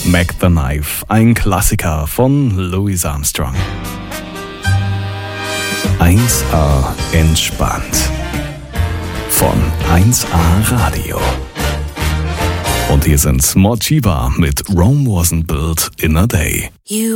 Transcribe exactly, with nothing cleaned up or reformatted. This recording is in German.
Mac the Knife, ein Klassiker von Louis Armstrong. eins A entspannt. Von eins A Radio. Und hier sind Morchiba mit Rome Wasn't Built in a Day. You